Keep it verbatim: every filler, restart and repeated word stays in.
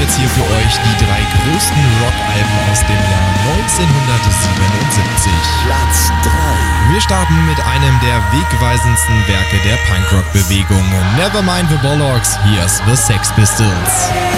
jetzt hier für euch die drei größten Rockalben aus dem Jahr neunzehnhundertsiebenundsiebzig. Platz drei. Wir starten mit einem der wegweisendsten Werke der Punkrock-Bewegung. Nevermind the Bollocks, here's the Sex Pistols.